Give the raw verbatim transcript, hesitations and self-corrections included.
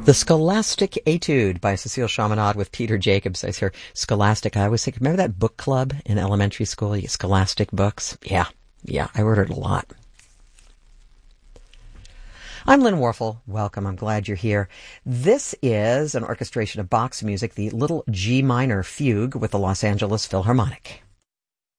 The Scholastic Etude by Cecile Chaminade with Peter Jacobs. I hear Scholastic. I always think, remember that book club in elementary school? You Scholastic books? Yeah, yeah, I ordered a lot. I'm Lynn Warfel. Welcome. I'm glad you're here. This is an orchestration of Bach's music, the Little G Minor Fugue with the Los Angeles Philharmonic.